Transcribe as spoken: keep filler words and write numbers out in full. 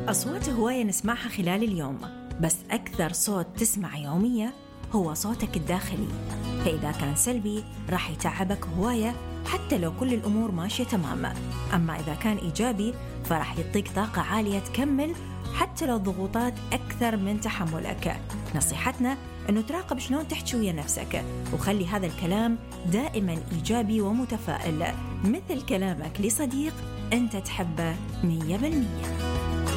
أصوات هواية نسمعها خلال اليوم، بس أكثر صوت تسمع يوميا هو صوتك الداخلي. فإذا كان سلبي راح يتعبك هواية حتى لو كل الأمور ماشية تماما، أما إذا كان إيجابي فراح يعطيك طاقة عالية تكمل حتى لو ضغوطات أكثر من تحملك. نصيحتنا أنه تراقب شلون تحكي ويا نفسك، وخلي هذا الكلام دائما إيجابي ومتفائل، مثل كلامك لصديق أنت تحبه مية بالمية.